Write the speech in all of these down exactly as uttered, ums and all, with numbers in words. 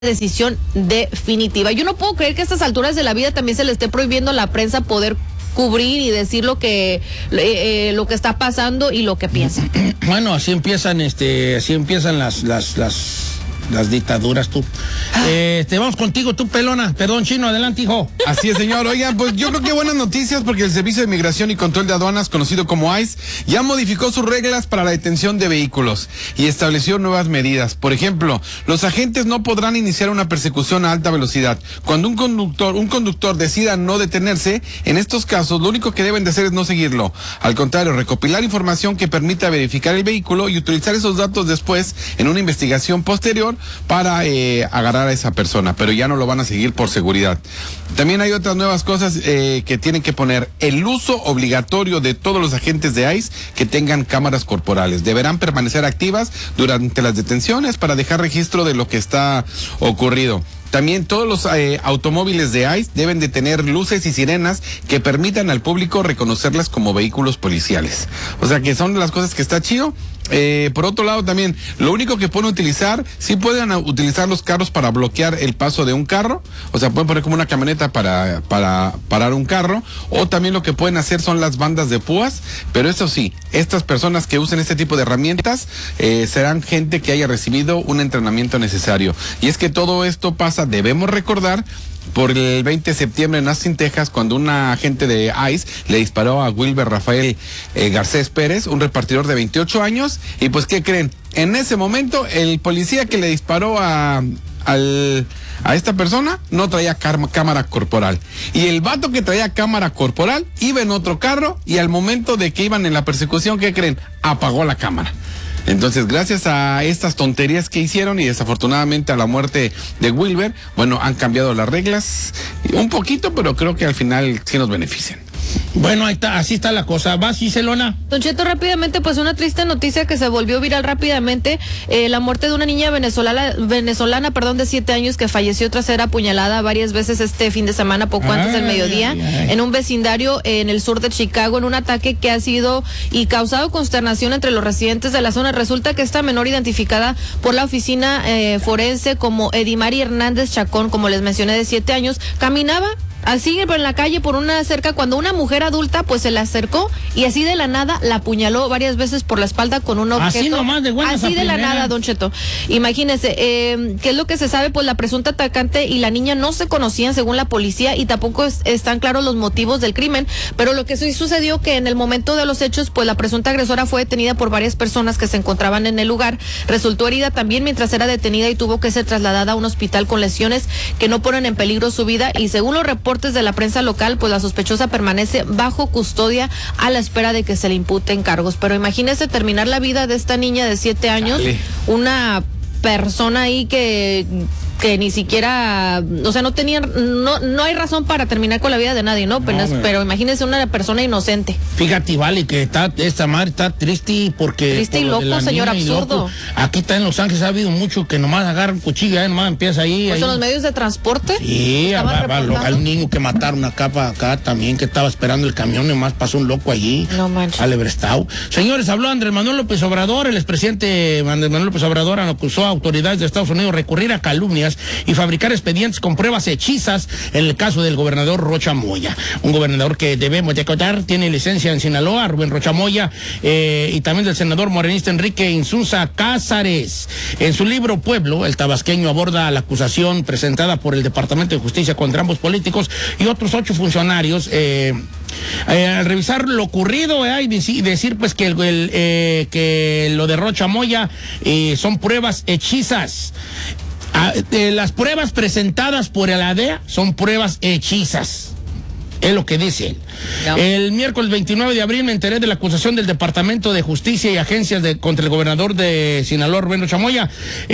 decisión definitiva. Yo no puedo creer que a estas alturas de la vida también se le esté prohibiendo a la prensa poder cubrir y decir lo que eh, lo que está pasando y lo que piensa. Bueno, así empiezan, este, así empiezan las, las, las, las dictaduras, tú. Ah. Este, vamos contigo, tú, pelona. Perdón, Chino, adelante, hijo. Así es, señor. Oigan, pues yo creo que buenas noticias porque el Servicio de Migración y Control de Aduanas, conocido como I C E, ya modificó sus reglas para la detención de vehículos y estableció nuevas medidas. Por ejemplo, los agentes no podrán iniciar una persecución a alta velocidad. Cuando un conductor, un conductor decida no detenerse, en estos casos lo único que deben de hacer es no seguirlo. Al contrario, recopilar información que permita verificar el vehículo y utilizar esos datos después en una investigación posterior para eh, agarrar a esa persona, pero ya no lo van a seguir por seguridad. También hay otras nuevas cosas eh, que tienen que poner: el uso obligatorio de todos los agentes de I C E que tengan cámaras corporales. Deberán permanecer activas durante las detenciones para dejar registro de lo que está ocurrido. También todos los eh, automóviles de I C E deben de tener luces y sirenas que permitan al público reconocerlas como vehículos policiales. O sea que son de las cosas que está chido. Eh, por otro lado también, lo único que pueden utilizar, sí pueden utilizar los carros para bloquear el paso de un carro, o sea, pueden poner como una camioneta para, para parar un carro, o también lo que pueden hacer son las bandas de púas, pero eso sí, estas personas que usen este tipo de herramientas eh, serán gente que haya recibido un entrenamiento necesario. Y es que todo esto pasa, debemos recordar, por el veinte de septiembre en Austin, Texas, cuando un agente de I C E le disparó a Wilber Rafael eh, Garcés Pérez, un repartidor de veintiocho años, y pues, ¿qué creen? En ese momento, el policía que le disparó a, al, a esta persona no traía cámara corporal. Y el vato que traía cámara corporal iba en otro carro, y al momento de que iban en la persecución, ¿qué creen? Apagó la cámara. Entonces, gracias a estas tonterías que hicieron y desafortunadamente a la muerte de Wilber, bueno, han cambiado las reglas un poquito, pero creo que al final sí nos benefician. Bueno, ahí está, así está la cosa. ¿Vas, Giselona? Don Cheto, rápidamente, pues una triste noticia que se volvió viral rápidamente, eh, la muerte de una niña venezolana, venezolana, perdón, de siete años que falleció tras ser apuñalada varias veces este fin de semana, poco ay, antes del mediodía, ay, ay. en un vecindario en el sur de Chicago, en un ataque que ha sido y causado consternación entre los residentes de la zona. Resulta que esta menor, identificada por la oficina eh, forense como Edimari Hernández Chacón, como les mencioné, de siete años, caminaba así en la calle por una cerca cuando una mujer adulta pues se le acercó y así de la nada la apuñaló varias veces por la espalda con un objeto. Así nomás de buenas Así de la nada, Don Cheto. Imagínese, eh, ¿qué es lo que se sabe? Pues la presunta atacante y la niña no se conocían según la policía y tampoco es, están claros los motivos del crimen, pero lo que sí sucedió que en el momento de los hechos pues la presunta agresora fue detenida por varias personas que se encontraban en el lugar. Resultó herida también mientras era detenida y tuvo que ser trasladada a un hospital con lesiones que no ponen en peligro su vida, y según los reportes de la prensa local, pues la sospechosa permanece bajo custodia a la espera de que se le imputen cargos. Pero imagínese terminar la vida de esta niña de siete años, Dale. una persona ahí que que ni siquiera, o sea, no tenía, no no hay razón para terminar con la vida de nadie, ¿no? no pero, pero imagínese una persona inocente. Fíjate, vale, que está, esta madre está triste porque... Triste por y loco, señor absurdo. Loco. Aquí está en Los Ángeles, ha habido mucho que nomás agarran cuchilla, ¿eh? Nomás empieza ahí. Pues ahí. en los medios de transporte. Sí, al niño que mataron acá, para acá también, que estaba esperando el camión, nomás pasó un loco allí. No manches. Al Ebrestau. Señores, habló Andrés Manuel López Obrador, el expresidente Andrés Manuel López Obrador acusó a autoridades de Estados Unidos recurrir a calumnias y fabricar expedientes con pruebas hechizas en el caso del gobernador Rocha Moya. Un gobernador que debemos de contar tiene licencia en Sinaloa, Rubén Rocha Moya, eh, y también del senador morenista Enrique Insunza Cázares. En su libro Pueblo, el tabasqueño aborda la acusación presentada por el Departamento de Justicia contra ambos políticos y otros ocho funcionarios. Eh, Eh, al revisar lo ocurrido eh, y decir, decir pues que, el, el, eh, que lo de Rocha Moya eh, son pruebas hechizas. Ah, eh, las pruebas presentadas por el A D E A son pruebas hechizas. Es lo que dice él. No. El miércoles veintinueve de abril me enteré de la acusación del Departamento de Justicia y agencias de, contra el gobernador de Sinaloa, Rubén Rocha Moya.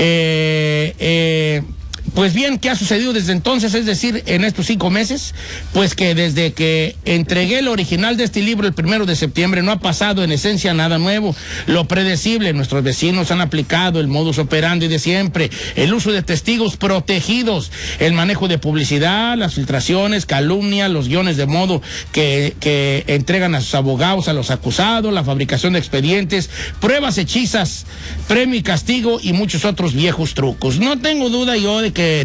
Eh, eh, Pues bien, ¿qué ha sucedido desde entonces? Es decir, en estos cinco meses, pues que desde que entregué el original de este libro el primero de septiembre no ha pasado en esencia nada nuevo. Lo predecible, nuestros vecinos han aplicado el modus operandi de siempre, el uso de testigos protegidos, el manejo de publicidad, las filtraciones, calumnia, los guiones de modo que, que entregan a sus abogados, a los acusados, la fabricación de expedientes, pruebas hechizas, premio y castigo y muchos otros viejos trucos. No tengo duda yo de que que